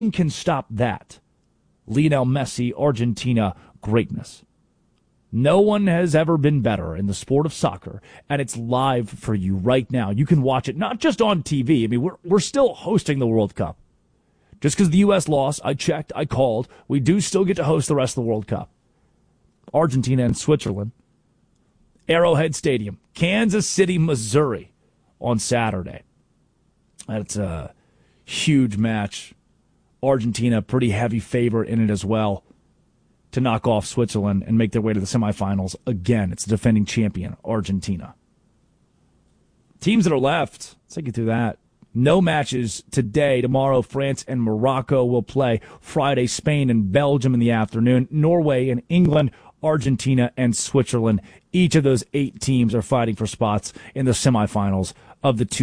can stop that. Lionel Messi, Argentina, greatness. No one has ever been better in the sport of soccer, and it's live for you right now. You can watch it not just on TV. I mean, we're still hosting the World Cup. Just because the U.S. lost, I checked, I called. We do still get to host the rest of the World Cup. Argentina and Switzerland. Arrowhead Stadium, Kansas City, Missouri, on Saturday. That's a huge match. Argentina, pretty heavy favorite in it as well, to knock off Switzerland and make their way to the semifinals again. It's the defending champion, Argentina. Teams that are left, let's take you through that. No matches today. Tomorrow, France and Morocco will play. Friday, Spain and Belgium in the afternoon. Norway and England, Argentina and Switzerland. Each of those 8 teams are fighting for spots in the semifinals of the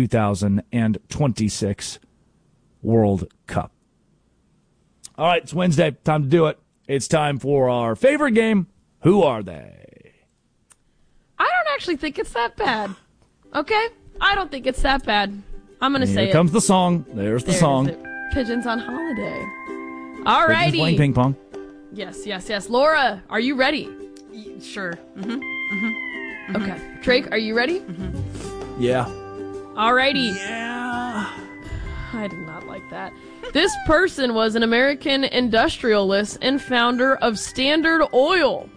2026 World Cup. All right, it's Wednesday. Time to do it. It's time for our favorite game. Who are they? I don't actually think it's that bad. Okay? I don't think it's that bad. I'm going to say it. Here comes the song. There's the song. Pigeons on Holiday. All righty. Pigeons playing ping pong. Yes. Laura, are you ready? Sure. Okay. Drake, are you ready? Yeah. All righty. Yeah. I did not like that. This person was an American industrialist and founder of Standard Oil.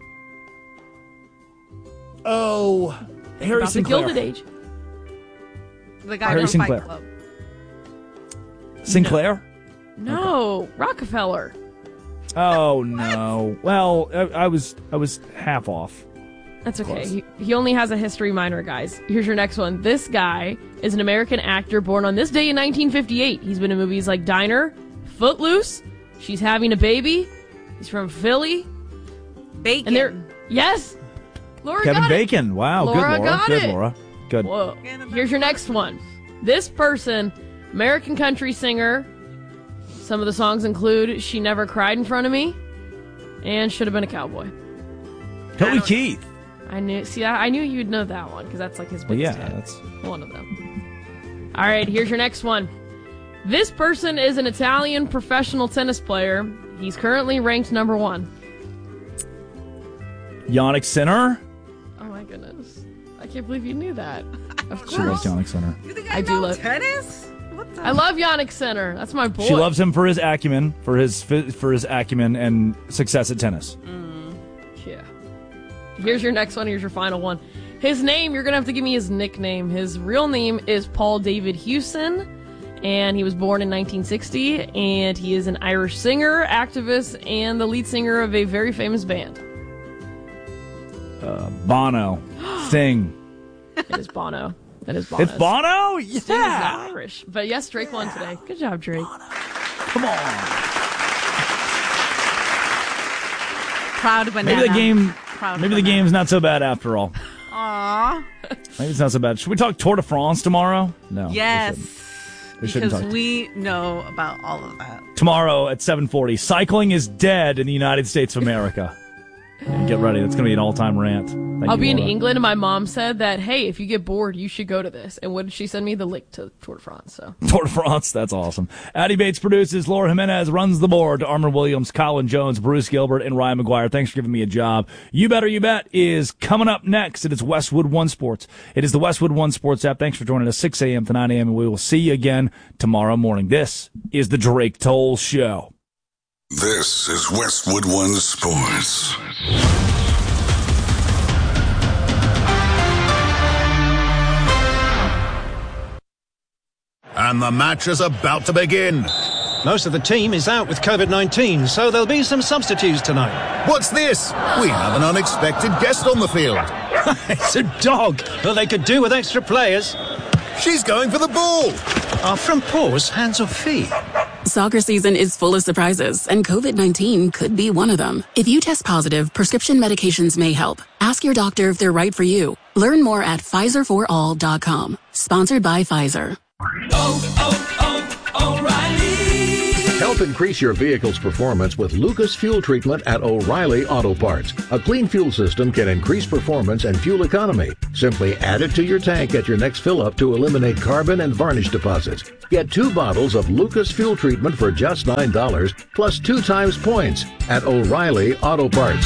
Oh, Harry About Sinclair. The Gilded Age. The guy Harry from Sinclair. Fight Club. Sinclair? No, okay. Rockefeller. Oh no. Well, I was half off. That's okay. He only has a history minor, guys. Here's your next one. This guy is an American actor born on this day in 1958. He's been in movies like Diner, Footloose, She's Having a Baby. He's from Philly. Bacon. Yes. Laura Kevin got Bacon. It. Wow. Laura Good, Laura. got Good, it. Laura. Good. Whoa. Here's your next one. This person, American country singer. Some of the songs include She Never Cried in Front of Me and Should Have Been a Cowboy. Toby Keith. I knew you'd know that one because that's like his biggest hit. That's one of them. All right, here's your next one. This person is an Italian professional tennis player. He's currently ranked number 1. Yannick Sinner. Oh my goodness. I can't believe you knew that. Of course. She loves Yannick Sinner. You think I do love tennis? I love Yannick Sinner. That's my boy. She loves him for his acumen, for his acumen and success at tennis. Yeah. Here's your next one. Here's your final one. His name, you're going to have to give me his nickname. His real name is Paul David Hewson, and he was born in 1960, and he is an Irish singer, activist, and the lead singer of a very famous band. Bono. Sting. It is Bono. That is Bono. It's Bono? Sting is Yeah. not Irish. But yes, Drake won today. Good job, Drake. Come on. Proud banana. Maybe the game's not so bad after all. Aww. Maybe it's not so bad. Should we talk Tour de France tomorrow? No. Yes. We shouldn't because talk. we know about all of that. Tomorrow at 7:40, cycling is dead in the United States of America. And get ready. That's going to be an all-time rant. I'll be in England, and my mom said that, hey, if you get bored, you should go to this. And what did she send me? The link to Tour de France. So Tour de France, that's awesome. Addie Bates produces, Laura Jimenez runs the board, Armor Williams, Colin Jones, Bruce Gilbert, and Ryan McGuire. Thanks for giving me a job. You Better You Bet is coming up next. It is Westwood One Sports. It is the Westwood One Sports app. Thanks for joining us 6 a.m. to 9 a.m., and we will see you again tomorrow morning. This is the Drake Toll Show. This is Westwood One Sports. And the match is about to begin. Most of the team is out with COVID-19, so there'll be some substitutes tonight. What's this? We have an unexpected guest on the field. It's a dog. Well, they could do with extra players. She's going for the ball. Are front paws hands or feet? Soccer season is full of surprises, and COVID-19 could be one of them. If you test positive, prescription medications may help. Ask your doctor if they're right for you. Learn more at Pfizerforall.com. Sponsored by Pfizer. O'Reilly. Help increase your vehicle's performance with Lucas Fuel Treatment at O'Reilly Auto Parts. A clean fuel system can increase performance and fuel economy. Simply add it to your tank at your next fill-up to eliminate carbon and varnish deposits. Get 2 bottles of Lucas Fuel Treatment for just $9 plus 2 times points at O'Reilly Auto Parts.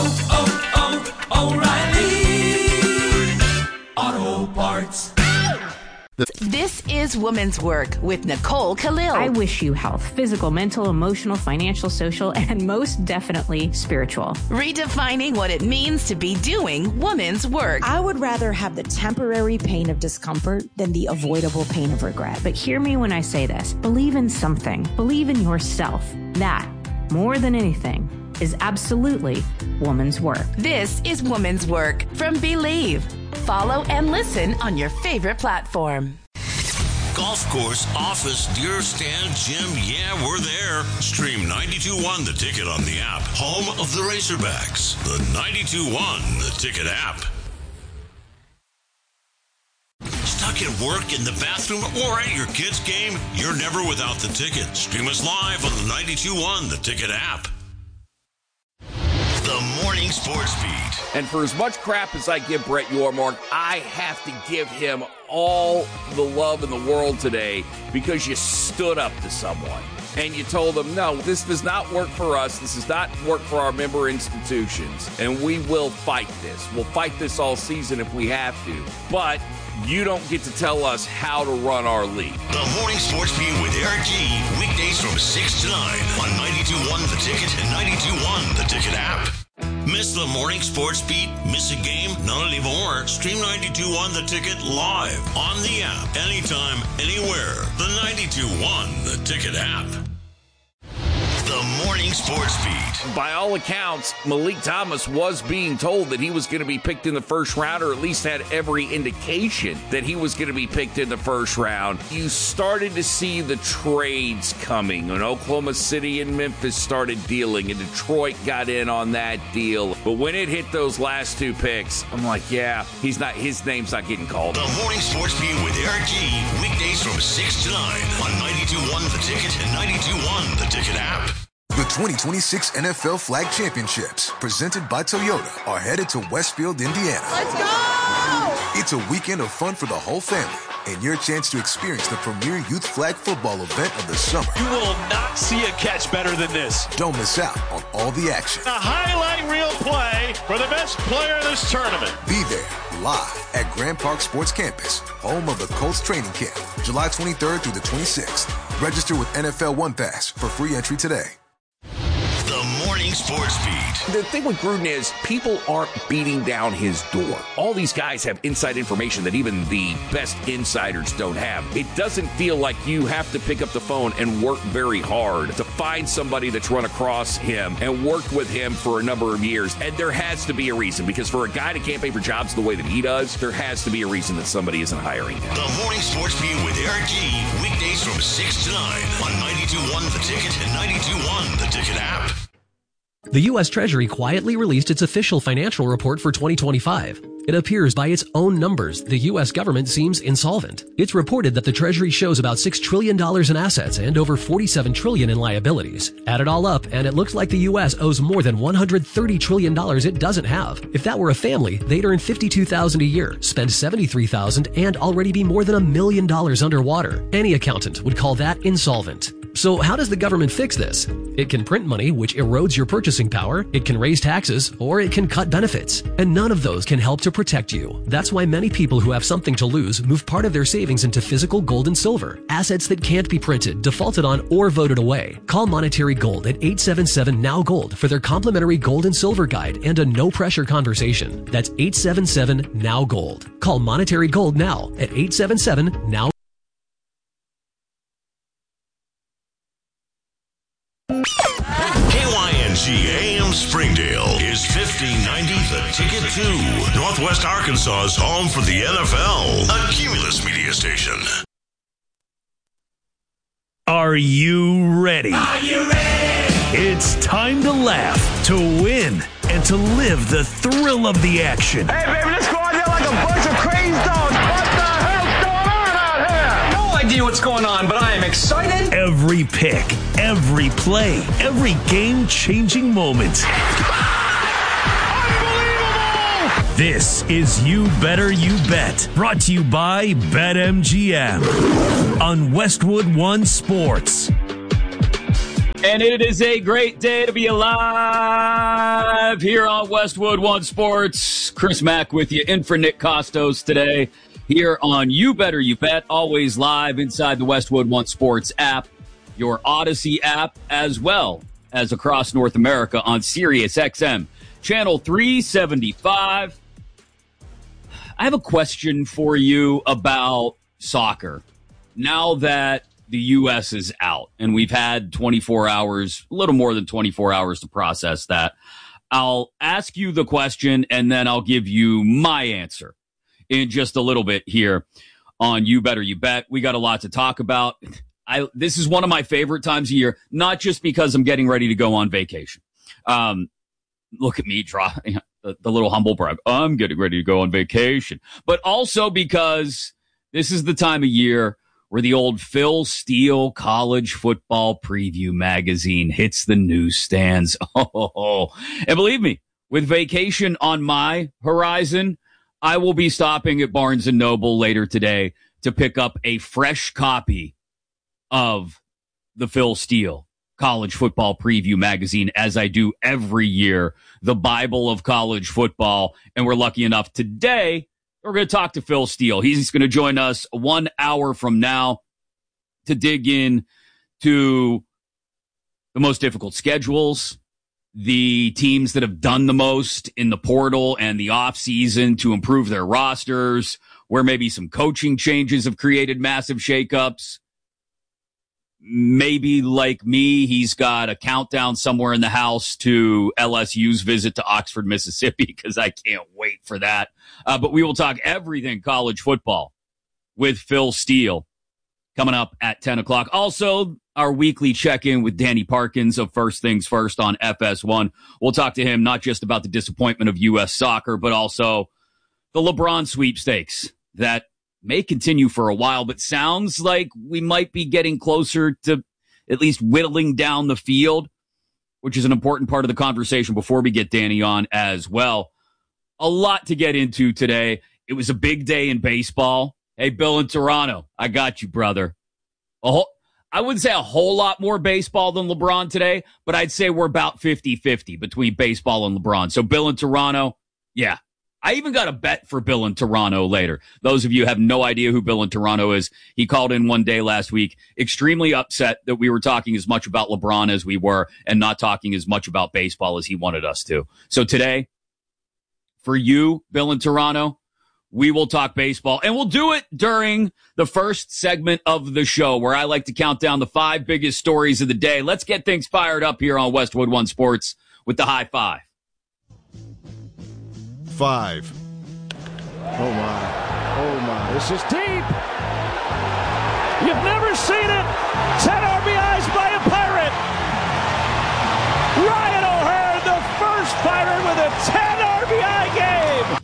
O'Reilly Auto Parts. This is Women's Work with Nicole Khalil. I wish you health, physical, mental, emotional, financial, social, and most definitely spiritual. Redefining what it means to be doing women's work. I would rather have the temporary pain of discomfort than the avoidable pain of regret. But hear me when I say this. Believe in something. Believe in yourself. That, more than anything, is absolutely woman's work. This is Women's Work from Believe. Follow and listen on your favorite platform. Golf course, office, deer stand, gym, yeah, we're there. Stream 92.1 The Ticket on the app. Home of the Razorbacks. The 92.1 The Ticket app. Stuck at work, in the bathroom, or at your kid's game? You're never without The Ticket. Stream us live on the 92.1 The Ticket app. The Morning Sports Beat. And for as much crap as I give Brett Yormark, I have to give him all the love in the world today because you stood up to someone and you told them, no, this does not work for us. This does not work for our member institutions. And we will fight this. We'll fight this all season if we have to. But you don't get to tell us how to run our league. The Morning Sports Beat with Eric G. Weekdays from 6 to 9 on 92.1 The Ticket and 92.1 The Ticket app. Miss the Morning Sports Beat? Miss a game? Not anymore. Stream 92.1 The Ticket live on the app. Anytime, anywhere. The 92.1 The Ticket app. The Morning Sports Beat. By all accounts, Malik Thomas was being told that he was going to be picked in the first round, or at least had every indication that he was going to be picked in the first round. You started to see the trades coming, and Oklahoma City and Memphis started dealing, and Detroit got in on that deal. But when it hit those last 2 picks, I'm like, yeah, his name's not getting called. The Morning Sports Beat with Eric G. Weekdays from 6 to 9 on 92.1 The Ticket and 92.1 The Ticket app. The 2026 NFL Flag Championships, presented by Toyota, are headed to Westfield, Indiana. Let's go! It's a weekend of fun for the whole family and your chance to experience the premier youth flag football event of the summer. You will not see a catch better than this. Don't miss out on all the action. A highlight reel play for the best player in this tournament. Be there live at Grand Park Sports Campus, home of the Colts training camp, July 23rd through the 26th. Register with NFL One Pass for free entry today. The Morning Sports Beat. The thing with Gruden is people aren't beating down his door. All these guys have inside information that even the best insiders don't have. It doesn't feel like you have to pick up the phone and work very hard to find somebody that's run across him and worked with him for a number of years. And there has to be a reason, because for a guy to campaign for jobs the way that he does, there has to be a reason that somebody isn't hiring him. The Morning Sports Beat with Eric G. Weekdays from 6 to 9 on 92.1 The Ticket and 92.1 The Ticket app. The U.S. Treasury quietly released its official financial report for 2025. It appears by its own numbers the U.S. government seems insolvent. It's reported that the Treasury shows about $6 trillion in assets and over $47 trillion in liabilities. Add it all up, and it looks like the U.S. owes more than $130 trillion it doesn't have. If that were a family, they'd earn $52,000 a year, spend $73,000, and already be more than $1 million underwater. Any accountant would call that insolvent. So how does the government fix this? It can print money, which erodes your purchasing power, it can raise taxes, or it can cut benefits. And none of those can help to protect you. That's why many people who have something to lose move part of their savings into physical gold and silver, assets that can't be printed, defaulted on, or voted away. Call Monetary Gold at 877-NOW-GOLD for their complimentary gold and silver guide and a no-pressure conversation. That's 877-NOW-GOLD. Call Monetary Gold now at 877-NOW-GOLD. KYNG AM Springdale is 1590 The Ticket 2. Northwest Arkansas's home for the NFL. A Cumulus media station. Are you ready? Are you ready? It's time to laugh, to win, and to live the thrill of the action. Hey, baby, let's go out there like a bunch of crazy dogs. What the hell's going on out here? No idea what's going on, but I am excited. Every pick, every play, every game-changing moment. This is You Better You Bet, brought to you by BetMGM on Westwood One Sports. And it is a great day to be alive here on Westwood One Sports. Chris Mack with you, in for Nick Costos today here on You Better You Bet, always live inside the Westwood One Sports app, your Odyssey app, as well as across North America on Sirius XM, channel 375. I have a question for you about soccer. Now that the U.S. is out and we've had 24 hours, a little more than 24 hours to process that, I'll ask you the question and then I'll give you my answer in just a little bit here on You Better You Bet. We got a lot to talk about. This is one of my favorite times of year, not just because I'm getting ready to go on vacation. Look at me draw the little humble brag. I'm getting ready to go on vacation. But also because this is the time of year where the old Phil Steele College Football Preview magazine hits the newsstands. And believe me, with vacation on my horizon, I will be stopping at Barnes & Noble later today to pick up a fresh copy of the Phil Steele College Football Preview magazine, as I do every year, the Bible of college football. And we're lucky enough today, we're going to talk to Phil Steele. He's going to join us 1 hour from now to dig in to the most difficult schedules, the teams that have done the most in the portal and the offseason to improve their rosters, where maybe some coaching changes have created massive shakeups. Maybe like me, he's got a countdown somewhere in the house to LSU's visit to Oxford, Mississippi, because I can't wait for that. But we will talk everything college football with Phil Steele coming up at 10 o'clock. Also, our weekly check-in with Danny Parkins of First Things First on FS1. We'll talk to him not just about the disappointment of U.S. soccer, but also the LeBron sweepstakes that may continue for a while, but sounds like we might be getting closer to at least whittling down the field, which is an important part of the conversation before we get Danny on as well. A lot to get into today. It was a big day in baseball. Hey, Bill in Toronto, I got you, brother. I wouldn't say a whole lot more baseball than LeBron today, but I'd say we're about 50-50 between baseball and LeBron. So Bill in Toronto, yeah. I even got a bet for Bill in Toronto later. Those of you who have no idea who Bill in Toronto is, he called in one day last week, extremely upset that we were talking as much about LeBron as we were and not talking as much about baseball as he wanted us to. So today, for you, Bill in Toronto, we will talk baseball, and we'll do it during the first segment of the show where I like to count down the 5 biggest stories of the day. Let's get things fired up here on Westwood One Sports with the high 5. 5. Oh, my. This is deep. You've never seen it. 10 RBIs by a Pirate. Ryan O'Hearn, the first Pirate with a 10 RBI game.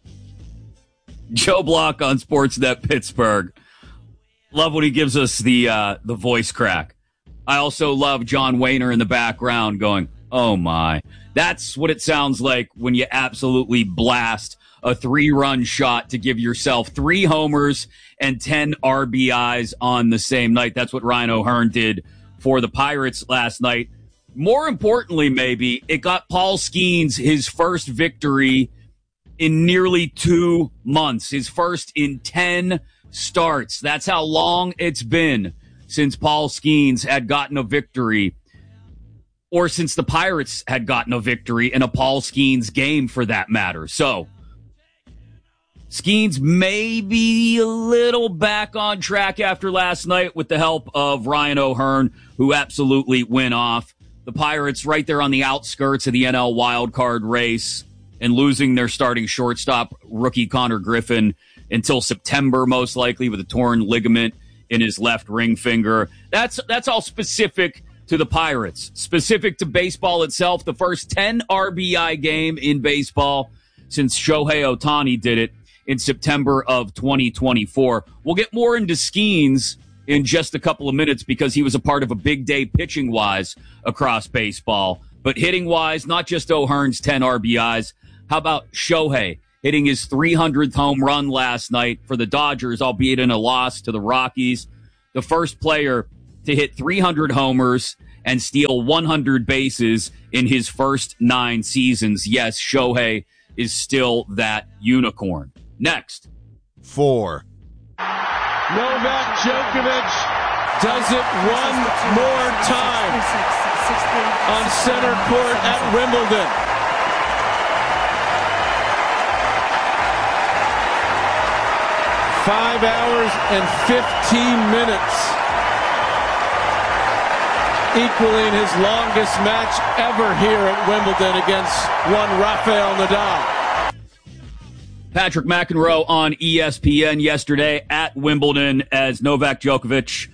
Joe Block on Sportsnet Pittsburgh. Love when he gives us the voice crack. I also love John Wayner in the background going, oh, my. That's what it sounds like when you absolutely blast a 3-run shot to give yourself 3 homers and 10 RBIs on the same night. That's what Ryan O'Hearn did for the Pirates last night. More importantly, maybe, it got Paul Skeens his first victory in nearly 2 months, his first in 10 starts. That's how long it's been since Paul Skeens had gotten a victory, or since the Pirates had gotten a victory in a Paul Skeens game, for that matter. So, Skeens may be a little back on track after last night with the help of Ryan O'Hearn, who absolutely went off. The Pirates right there on the outskirts of the NL wildcard race and losing their starting shortstop, rookie Connor Griffin, until September, most likely, with a torn ligament in his left ring finger. That's all specific to the Pirates. Specific to baseball itself, the first 10 RBI game in baseball since Shohei Ohtani did it in September of 2024. We'll get more into Skeens in just a couple of minutes because he was a part of a big day pitching-wise across baseball. But hitting-wise, not just O'Hearn's 10 RBIs. How about Shohei hitting his 300th home run last night for the Dodgers, albeit in a loss to the Rockies? The first player to hit 300 homers and steal 100 bases in his first 9 seasons. Yes, Shohei is still that unicorn. Next. 4. Novak Djokovic does it one more time on center court at Wimbledon. 5 hours and 15 minutes, equaling his longest match ever here at Wimbledon against one Rafael Nadal. Patrick McEnroe on ESPN yesterday at Wimbledon as Novak Djokovic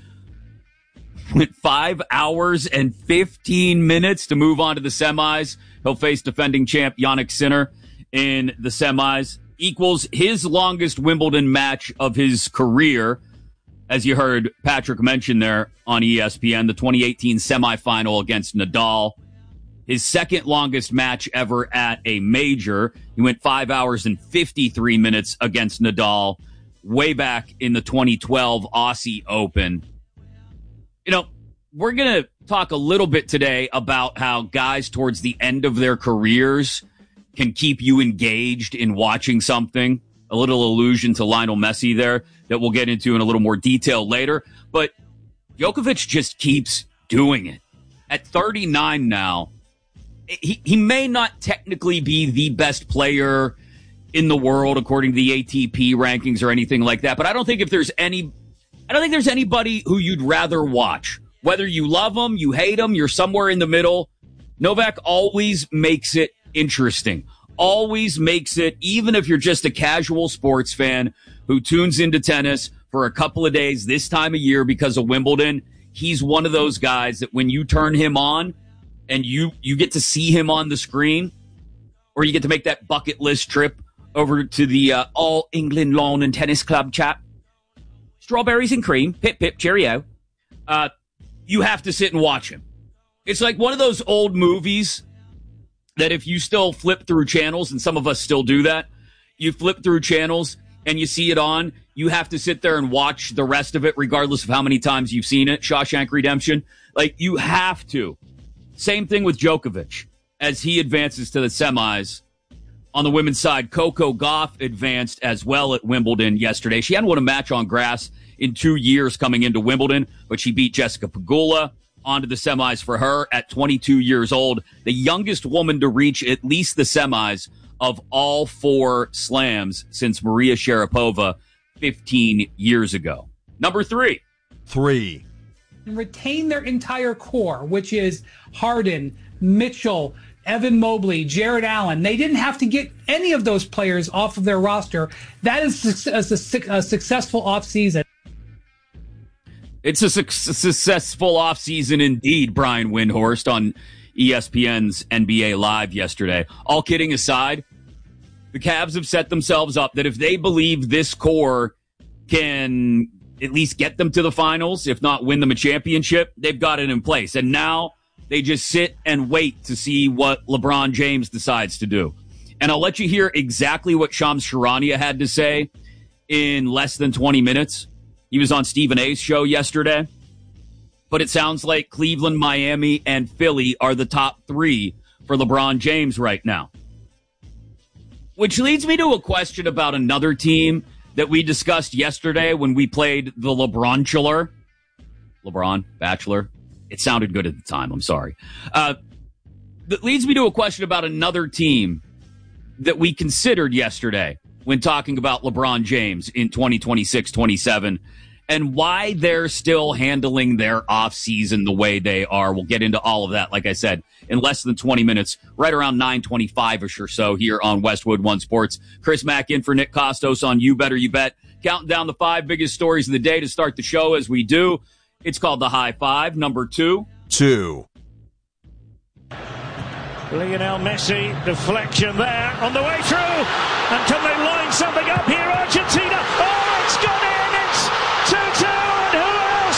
went 5 hours and 15 minutes to move on to the semis. He'll face defending champ Jannik Sinner in the semis. Equals his longest Wimbledon match of his career. As you heard Patrick mention there on ESPN, the 2018 semifinal against Nadal. His second longest match ever at a major. He went 5 hours and 53 minutes against Nadal way back in the 2012 Aussie Open. You know, we're going to talk a little bit today about how guys towards the end of their careers can keep you engaged in watching something. A little allusion to Lionel Messi there that we'll get into in a little more detail later. But Djokovic just keeps doing it. At 39 now, he may not technically be the best player in the world according to the ATP rankings or anything like that, but I don't think there's anybody who you'd rather watch. Whether you love him, you hate him, you're somewhere in the middle. Novak always makes it interesting. Always makes it, even if you're just a casual sports fan who tunes into tennis for a couple of days this time of year because of Wimbledon, he's one of those guys that when you turn him on, and you get to see him on the screen, or you get to make that bucket list trip over to the All England Lawn and Tennis Club chat. Strawberries and cream, pip, pip, cheerio. You have to sit and watch him. It's like one of those old movies that if you still flip through channels, and some of us still do that, you flip through channels and you see it on, you have to sit there and watch the rest of it regardless of how many times you've seen it. Shawshank Redemption. Like, you have to. Same thing with Djokovic as he advances to the semis. On the women's side, Coco Gauff advanced as well at Wimbledon yesterday. She hadn't won a match on grass in 2 years coming into Wimbledon, but she beat Jessica Pegula onto the semis for her at 22 years old, the youngest woman to reach at least the semis of all 4 slams since Maria Sharapova 15 years ago. Number 3. And retain their entire core, which is Harden, Mitchell, Evan Mobley, Jared Allen. They didn't have to get any of those players off of their roster. That is a successful offseason. It's a successful offseason indeed, Brian Windhorst on ESPN's NBA Live yesterday. All kidding aside, the Cavs have set themselves up that if they believe this core can at least get them to the finals, if not win them a championship, they've got it in place. And now they just sit and wait to see what LeBron James decides to do. And I'll let you hear exactly what Shams Charania had to say in less than 20 minutes. He was on Stephen A's show yesterday. But it sounds like Cleveland, Miami, and Philly are the top 3 for LeBron James right now. Which leads me to a question about another team that we discussed yesterday when we played the LeBron-chiller. LeBron, Bachelor. It sounded good at the time. I'm sorry. That leads me to a question about another team that we considered yesterday when talking about LeBron James in 2026-27 and why they're still handling their offseason the way they are. We'll get into all of that, like I said, in less than 20 minutes, right around 9:25-ish or so here on Westwood One Sports. Chris Mack in for Nick Costos on You Better You Bet. Counting down the 5 biggest stories of the day to start the show as we do. It's called the High Five. Number 2. Lionel Messi, deflection there on the way through. And can they line something up here? Argentina. Oh, it's gone in. It's 2-2. And who else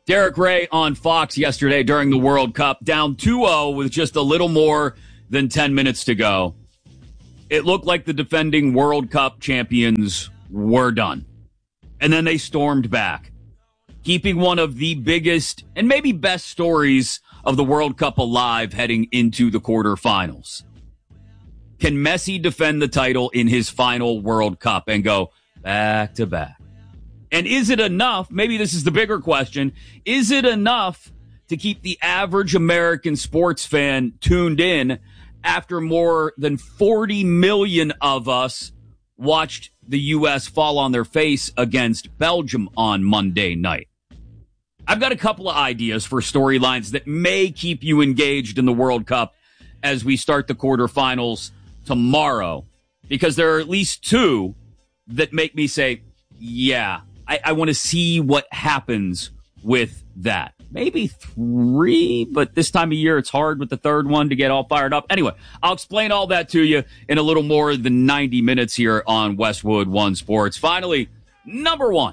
Derek Ray on Fox yesterday during the World Cup, down 2-0 with just a little more than 10 minutes to go. It looked like the defending World Cup champions were done. And then they stormed back, keeping one of the biggest and maybe best stories of the World Cup alive heading into the quarterfinals. Can Messi defend the title in his final World Cup and go back to back? And is it enough? Maybe this is the bigger question. Is it enough to keep the average American sports fan tuned in after more than 40 million of us watched the U.S. fall on their face against Belgium on Monday night? I've got a couple of ideas for storylines that may keep you engaged in the World Cup as we start the quarterfinals tomorrow, because there are at least two that make me say, yeah, I want to see what happens with that. Maybe three, but this time of year it's hard with the third one to get all fired up. Anyway, I'll explain all that to you in a little more than 90 minutes here on Westwood One Sports. Finally, number one.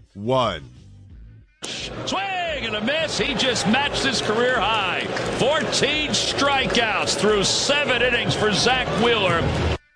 Swing and a miss. He just matched his career high. 14 strikeouts through 7 innings for Zach Wheeler.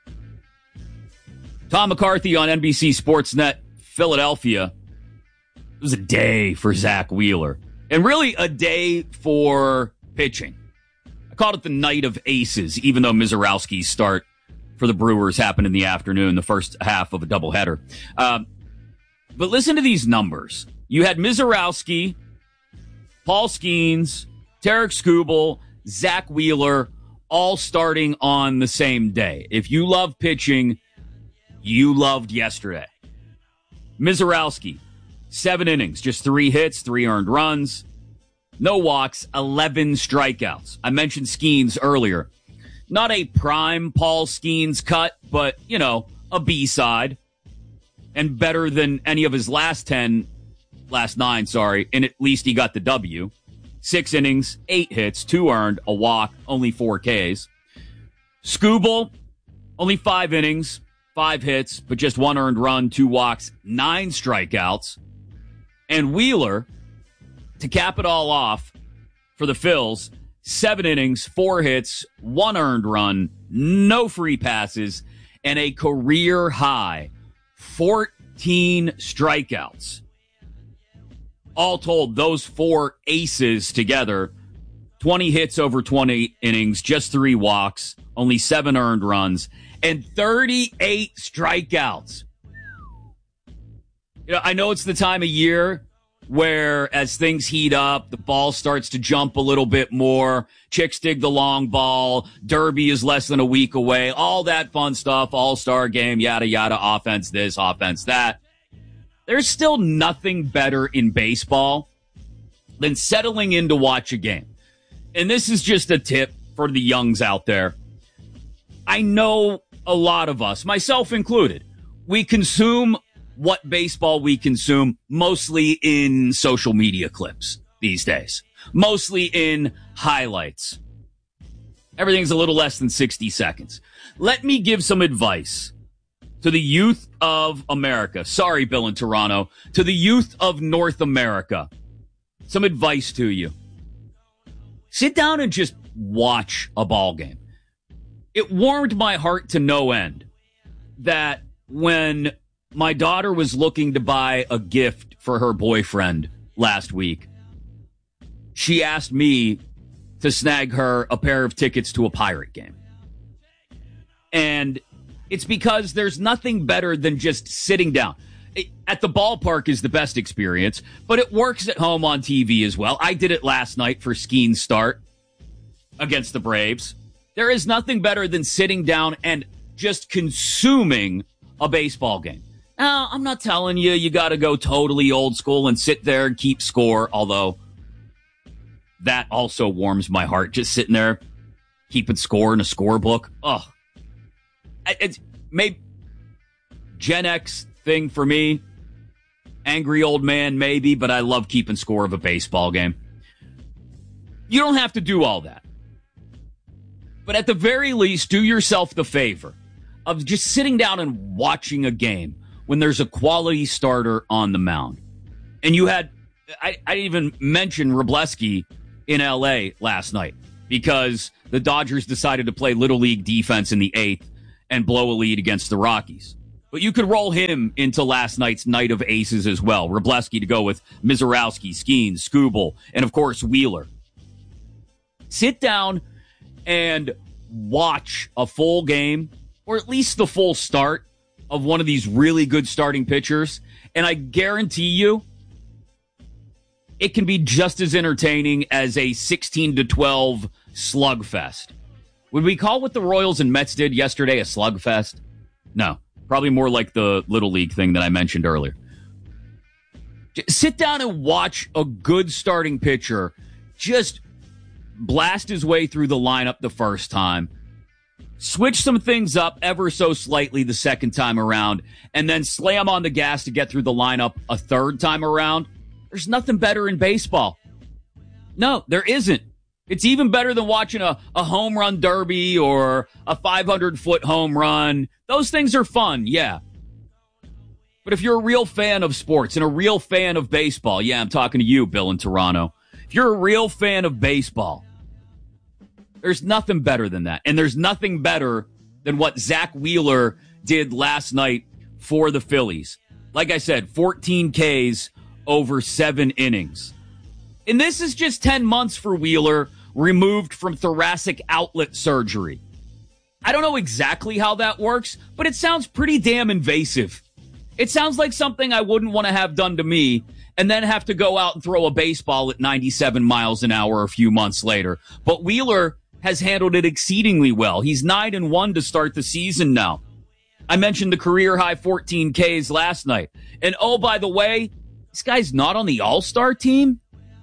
Tom McCarthy on NBC Sportsnet Philadelphia. It was a day for Zach Wheeler, and really a day for pitching. I called it the night of aces, even though Mizorowski's start for the Brewers happened in the afternoon, the first half of a doubleheader. But listen to these numbers. You had Mizorowski, Paul Skeens, Tarek Skubal, Zach Wheeler, all starting on the same day. If you love pitching, you loved yesterday. Mizorowski, 7 innings, just 3 hits, 3 earned runs, no walks, 11 strikeouts. I mentioned Skeens earlier. Not a prime Paul Skeens cut, but, you know, a B-side. And better than any of his last 9, and at least he got the W. 6 innings, 8 hits, 2 earned, a walk, only 4 Ks. Skubal, only 5 innings, 5 hits, but just 1 earned run, 2 walks, 9 strikeouts. And Wheeler, to cap it all off for the Phils, 7 innings, 4 hits, 1 earned run, no free passes, and a career high 14 strikeouts. All told, those 4 aces together, 20 hits over 20 innings, just 3 walks, only 7 earned runs, and 38 strikeouts. You know, I know it's the time of year where as things heat up, the ball starts to jump a little bit more. Chicks dig the long ball. Derby is less than a week away. All that fun stuff. All-star game, yada, yada, offense this, offense that. There's still nothing better in baseball than settling in to watch a game. And this is just a tip for the youngs out there. I know a lot of us, myself included, we consume what baseball we consume mostly in social media clips these days, mostly in highlights. Everything's a little less than 60 seconds. Let me give some advice to the youth of America. Sorry, Bill in Toronto. To the youth of North America. Some advice to you. Sit down and just watch a ball game. It warmed my heart to no end that when my daughter was looking to buy a gift for her boyfriend last week, she asked me to snag her a pair of tickets to a Pirate game. And it's because there's nothing better than just sitting down. At the ballpark is the best experience, but it works at home on TV as well. I did it last night for Skeen's start against the Braves. There is nothing better than sitting down and just consuming a baseball game. Now, I'm not telling you got to go totally old school and sit there and keep score, although that also warms my heart, just sitting there keeping score in a scorebook. Ugh. It's maybe Gen X thing for me. Angry old man, maybe, but I love keeping score of a baseball game. You don't have to do all that. But at the very least, do yourself the favor of just sitting down and watching a game when there's a quality starter on the mound. And you had I even mentioned Wrobleski in L.A. last night because the Dodgers decided to play Little League defense in the 8th and blow a lead against the Rockies. But you could roll him into last night's night of aces as well. Wrobleski to go with Mizorowski, Skeens, Skubal, and, of course, Wheeler. Sit down and watch a full game, or at least the full start of one of these really good starting pitchers, and I guarantee you it can be just as entertaining as a 16-12 slugfest. Would we call what the Royals and Mets did yesterday a slugfest? No. Probably more like the Little League thing that I mentioned earlier. Sit down and watch a good starting pitcher just blast his way through the lineup the first time, switch some things up ever so slightly the second time around, and then slam on the gas to get through the lineup a third time around. There's nothing better in baseball. No, there isn't. It's even better than watching a home run derby or a 500-foot home run. Those things are fun, yeah. But if you're a real fan of sports and a real fan of baseball, yeah, I'm talking to you, Bill in Toronto. If you're a real fan of baseball, there's nothing better than that. And there's nothing better than what Zach Wheeler did last night for the Phillies. Like I said, 14 Ks over 7 innings. And this is just 10 months for Wheeler, removed from thoracic outlet surgery. I don't know exactly how that works, but it sounds pretty damn invasive. It sounds like something I wouldn't want to have done to me and then have to go out and throw a baseball at 97 miles an hour a few months later. But Wheeler has handled it exceedingly well. He's 9-1 to start the season now. I mentioned the career-high 14 Ks last night. And oh, by the way, this guy's not on the All-Star team?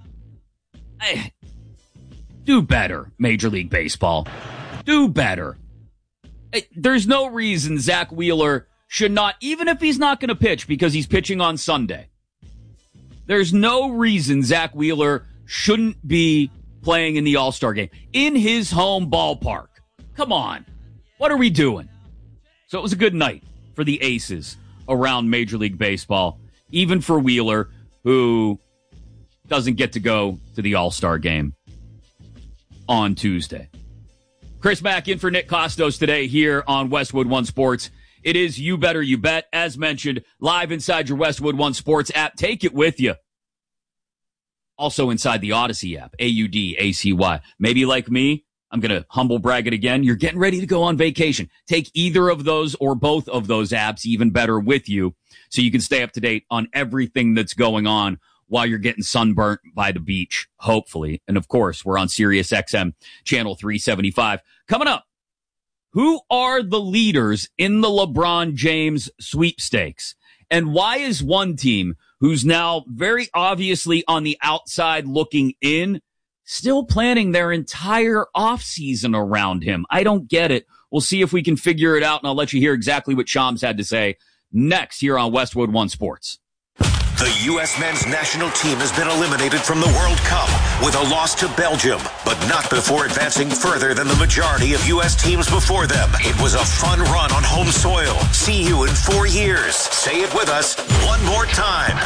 Do better, Major League Baseball. Do better. There's no reason Zach Wheeler should not, even if he's not going to pitch because he's pitching on Sunday. There's no reason Zach Wheeler shouldn't be playing in the All-Star game in his home ballpark. Come on. What are we doing? So it was a good night for the aces around Major League Baseball, even for Wheeler, who doesn't get to go to the All-Star game on Tuesday. Chris Mack in for Nick Kostos today here on Westwood One Sports. It is You Better You Bet, as mentioned, live inside your Westwood One Sports app. Take it with you. Also inside the Odyssey app, AUDACY. Maybe like me, I'm going to humble brag it again. You're getting ready to go on vacation. Take either of those or both of those apps, even better, with you so you can stay up to date on everything that's going on while you're getting sunburnt by the beach, hopefully. And, of course, we're on Sirius XM Channel 375. Coming up, who are the leaders in the LeBron James sweepstakes? And why is one team who's now very obviously on the outside looking in still planning their entire offseason around him? I don't get it. We'll see if we can figure it out, and I'll let you hear exactly what Shams had to say next here on Westwood One Sports. The U.S. men's national team has been eliminated from the World Cup with a loss to Belgium, but not before advancing further than the majority of U.S. teams before them. It was a fun run on home soil. See you in 4 years. Say it with us one more time.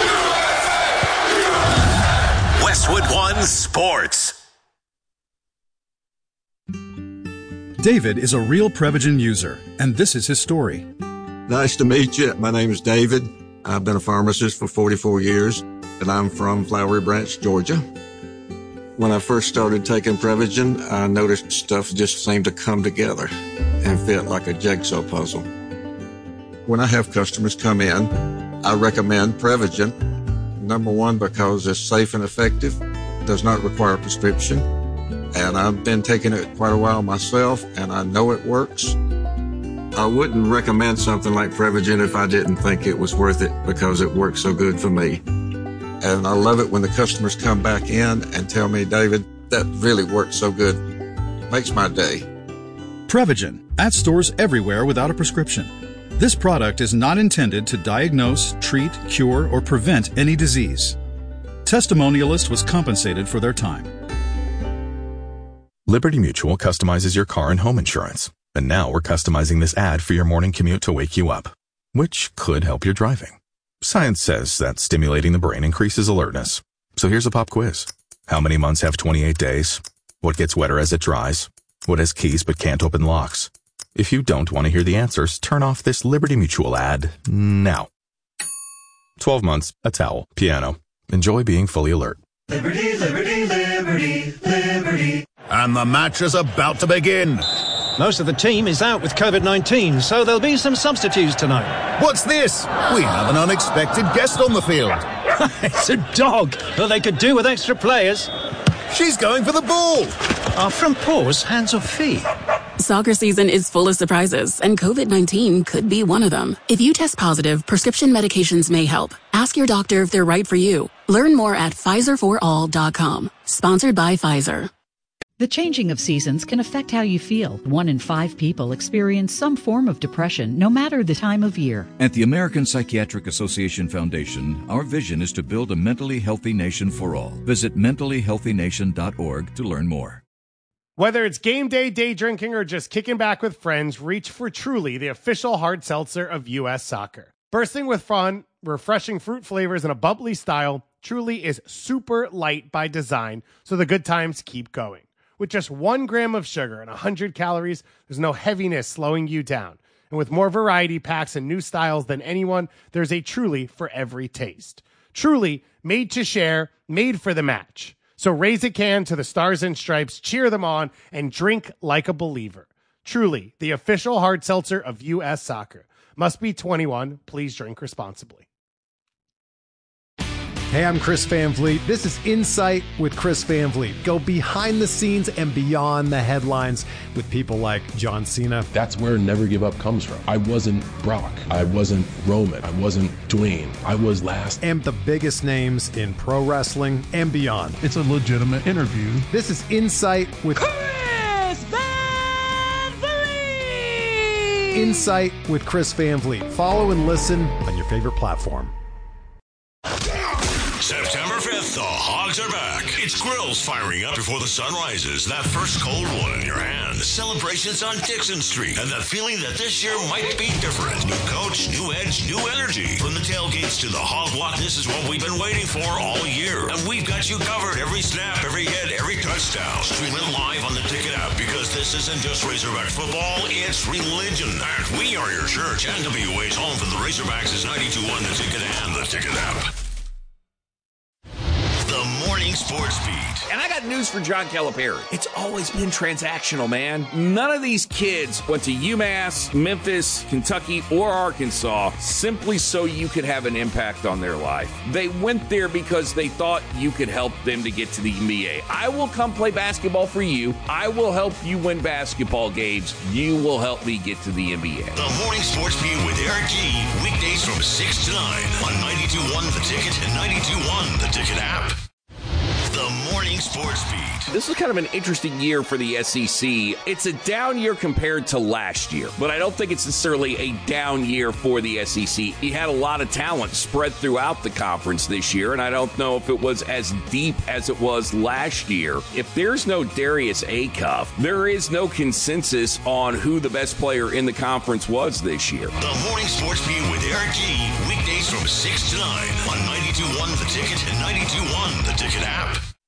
Westwood One Sports. David is a real Prevagen user, and this is his story. Nice to meet you. My name is David. I've been a pharmacist for 44 years, and I'm from Flowery Branch, Georgia. When I first started taking Prevagen, I noticed stuff just seemed to come together and fit like a jigsaw puzzle. When I have customers come in, I recommend Prevagen. Number one, because it's safe and effective, does not require a prescription, and I've been taking it quite a while myself, and I know it works. I wouldn't recommend something like Prevagen if I didn't think it was worth it because it works so good for me. And I love it when the customers come back in and tell me, David, that really works so good. Makes my day. Prevagen, at stores everywhere without a prescription. This product is not intended to diagnose, treat, cure, or prevent any disease. Testimonialist was compensated for their time. Liberty Mutual customizes your car and home insurance. And now we're customizing this ad for your morning commute to wake you up, which could help your driving. Science says that stimulating the brain increases alertness. So here's a pop quiz. How many months have 28 days? What gets wetter as it dries? What has keys but can't open locks? If you don't want to hear the answers, turn off this Liberty Mutual ad now. 12 months, a towel, piano. Enjoy being fully alert. Liberty, liberty, liberty, liberty. And the match is about to begin. Most of the team is out with COVID-19, so there'll be some substitutes tonight. What's this? We have an unexpected guest on the field. It's a dog. Well, they could do with extra players. She's going for the ball. Are front paws hands or feet? Soccer season is full of surprises, and COVID-19 could be one of them. If you test positive, prescription medications may help. Ask your doctor if they're right for you. Learn more at PfizerForAll.com. Sponsored by Pfizer. The changing of seasons can affect how you feel. 1 in 5 people experience some form of depression, no matter the time of year. At the American Psychiatric Association Foundation, our vision is to build a mentally healthy nation for all. Visit mentallyhealthynation.org to learn more. Whether it's game day, day drinking, or just kicking back with friends, reach for Truly, the official hard seltzer of U.S. Soccer. Bursting with fun, refreshing fruit flavors, and a bubbly style, Truly is super light by design, so the good times keep going. With just 1 gram of sugar and 100 calories, there's no heaviness slowing you down. And with more variety packs and new styles than anyone, there's a Truly for every taste. Truly, made to share, made for the match. So raise a can to the Stars and Stripes, cheer them on, and drink like a believer. Truly, the official hard seltzer of U.S. Soccer. Must be 21. Please drink responsibly. Hey, I'm Chris Van Vliet. This is Insight with Chris Van Vliet. Go behind the scenes and beyond the headlines with people like John Cena. That's where Never Give Up comes from. I wasn't Brock. I wasn't Roman. I wasn't Dwayne. I was last. And the biggest names in pro wrestling and beyond. It's a legitimate interview. This is Insight with Chris Van Vliet. Insight with Chris Van Vliet. Follow and listen on your favorite platform. September 5th, the Hogs are back. It's grills firing up before the sun rises. That first cold one in your hand. Celebrations on Dixon Street. And that feeling that this year might be different. New coach, new edge, new energy. From the tailgates to the hog walk, this is what we've been waiting for all year. And we've got you covered. Every snap, every hit, every touchdown. Stream it live on the Ticket app because this isn't just Razorback football, it's religion. And we are your church. NWA's home for the Razorbacks is 92.1 The Ticket and the Ticket app. The Morning Sports Beat. And I got news for John Calipari. It's always been transactional, man. None of these kids went to UMass, Memphis, Kentucky, or Arkansas simply so you could have an impact on their life. They went there because they thought you could help them to get to the NBA. I will come play basketball for you. I will help you win basketball games. You will help me get to the NBA. The Morning Sports Beat with Eric G. Weekdays from 6 to 9 on 92.1 The Ticket and 92.1 The Ticket app. The Morning Sports Beat. This is kind of an interesting year for the SEC. It's a down year compared to last year, but I don't think it's necessarily a down year for the SEC. You had a lot of talent spread throughout the conference this year, and I don't know if it was as deep as it was last year. If there's no Darius Acuff, there is no consensus on who the best player in the conference was this year. The Morning Sports Beat with Eric G. Weekdays from 6 to 9 on 92.1 The Ticket and 92.1 The Ticket app.